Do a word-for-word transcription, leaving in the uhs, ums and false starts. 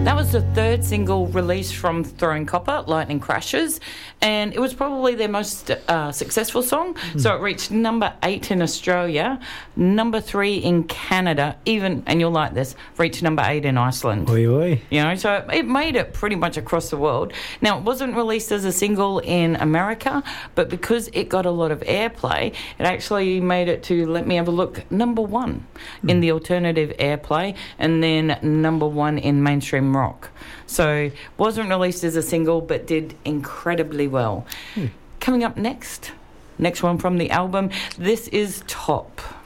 That was the third single released from Throwing Copper, Lightning Crashes, and it was probably their most uh, successful song. Mm. So it reached number eight in Australia, number three in Canada, even, and you'll like this, reached number eight in Iceland. Oi, oi. You know, so it made it pretty much across the world. Now, it wasn't released as a single in America, but because it got a lot of airplay, it actually made it to, let me have a look, number one mm. in the alternative airplay, and then number one in mainstream rock. So wasn't released as a single, but did incredibly well. Mm. Coming up next, next one from the album, this is Top.